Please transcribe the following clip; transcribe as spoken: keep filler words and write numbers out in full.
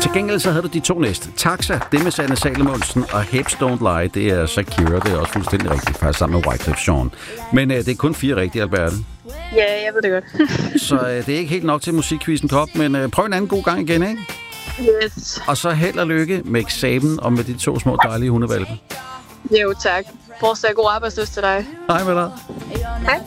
Til gengæld så havde du de to næste. Taxa, det med Sanne Salomonsen, og Hips Don't Lie, det er Shakira. Det er også fuldstændig rigtigt, faktisk sammen med Wyclef Jean. Men uh, det er kun fire rigtige, Alberte. Ja, jeg ved det godt. Så uh, det er ikke helt nok til musikquizzen Kop, men uh, prøv en anden god gang igen, ikke? Yes. Og så held og lykke med eksamen og med de to små dejlige hundevalpe. Jo, tak. Fortsat god arbejdsløst til dig. Hej med dig. Hej.